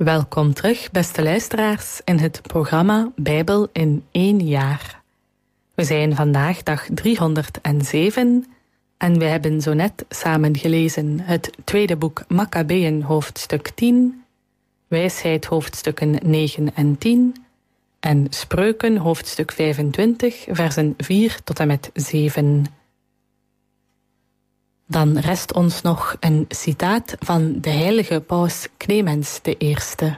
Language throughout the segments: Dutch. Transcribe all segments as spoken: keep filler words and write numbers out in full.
Welkom terug, beste luisteraars, in het programma Bijbel in één jaar. We zijn vandaag dag driehonderdzeven en we hebben zo net samen gelezen het tweede boek Makkabeeën hoofdstuk tien, Wijsheid hoofdstukken negen en tien en Spreuken hoofdstuk vijfentwintig, versen vier tot en met zeven. Dan rest ons nog een citaat van de heilige paus Clemens de Eerste.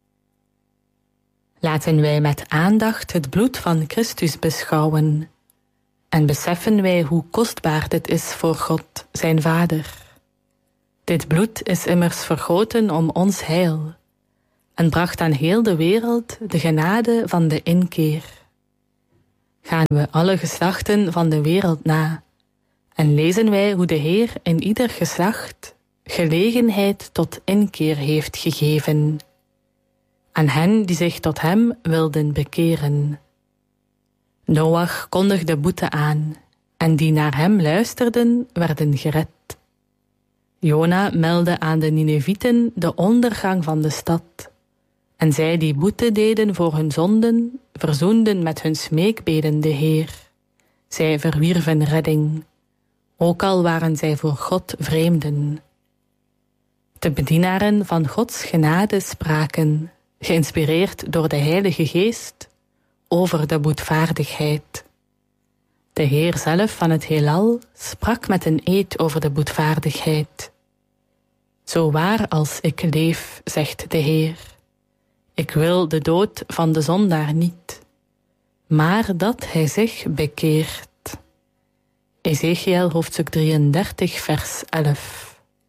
Laten wij met aandacht het bloed van Christus beschouwen en beseffen wij hoe kostbaar dit is voor God, zijn Vader. Dit bloed is immers vergoten om ons heil en bracht aan heel de wereld de genade van de inkeer. Gaan we alle geslachten van de wereld na en lezen wij hoe de Heer in ieder geslacht gelegenheid tot inkeer heeft gegeven aan hen die zich tot hem wilden bekeren. Noach kondigde boete aan en die naar hem luisterden werden gered. Jona meldde aan de Ninevieten de ondergang van de stad en zij die boete deden voor hun zonden verzoenden met hun smeekbeden de Heer. Zij verwierven redding, ook al waren zij voor God vreemden. De bedienaren van Gods genade spraken, geïnspireerd door de Heilige Geest, over de boetvaardigheid. De Heer zelf van het heelal sprak met een eed over de boetvaardigheid. Zo waar als ik leef, zegt de Heer, ik wil de dood van de zondaar niet, maar dat hij zich bekeert. Ezechiël hoofdstuk drieëndertig, vers elf.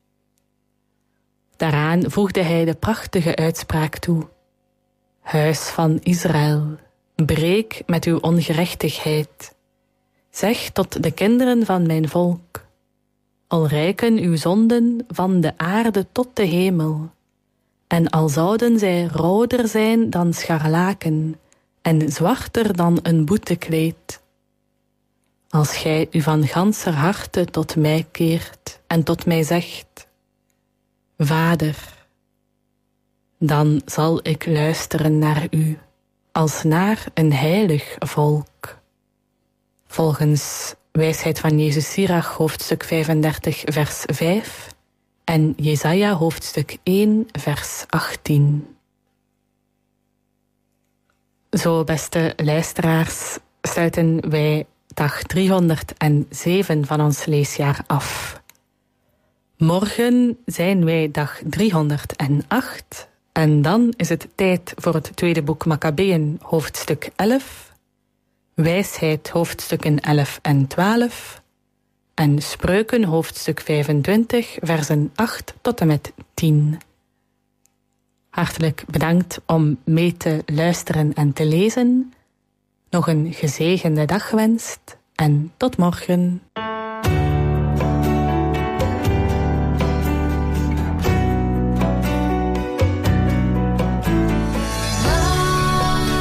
Daaraan voegde hij de prachtige uitspraak toe: Huis van Israël, breek met uw ongerechtigheid. Zeg tot de kinderen van mijn volk: al reiken uw zonden van de aarde tot de hemel, en al zouden zij roder zijn dan scharlaken en zwarter dan een boetekleed. Als gij u van ganser harte tot mij keert en tot mij zegt: Vader, dan zal ik luisteren naar u als naar een heilig volk. Volgens Wijsheid van Jezus Sirach hoofdstuk vijfendertig vers vijf en Jesaja hoofdstuk één vers achttien. Zo, beste luisteraars, sluiten wij dag driehonderdzeven van ons leesjaar af. Morgen zijn wij dag driehonderdacht en dan is het tijd voor het tweede boek Makkabeeën hoofdstuk elf, Wijsheid hoofdstukken elf en twaalf en Spreuken hoofdstuk vijfentwintig versen acht tot en met tien. Hartelijk bedankt om mee te luisteren en te lezen. Nog een gezegende dag gewenst en tot morgen.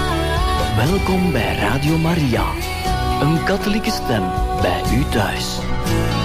Welkom bij Radio Maria, een katholieke stem bij u thuis.